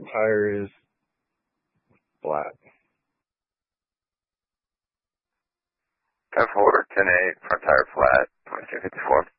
tire is flat. 10-4, 10-8, front tire flat, 2254.